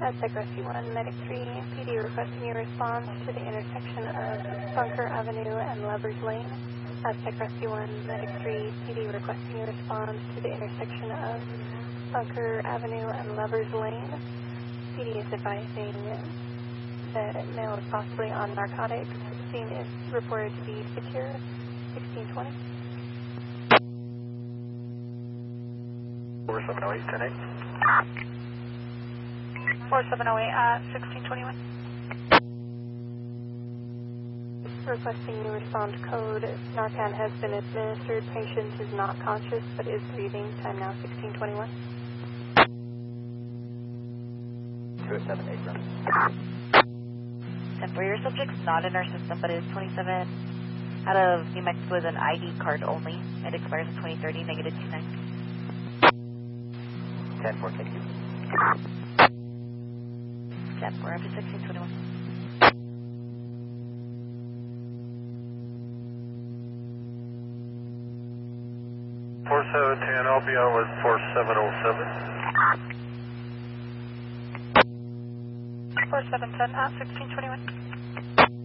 Aztec Rescue 1, Medic 3, PD requesting your response to the intersection of Bunker Avenue and Lovers Lane. Aztec Rescue 1, Medic 3, PD requesting your response to the intersection of Bunker Avenue and Lovers Lane. PD is advising that male is possibly on narcotics. Scene is reported to be secure. 1620. 4708, 10-8. 4708 at 1621. Requesting you respond code. Narcan has been administered. Patient is not conscious but is breathing. Time now 1621. 278, run. 10 for your subject's not in our system, but it is 27 out of New Mexico with an ID card only. It expires in 2030, negative 29. 10-4, thank you. 10 for after 1621. I'll be out with 4707. 4710 at 1621.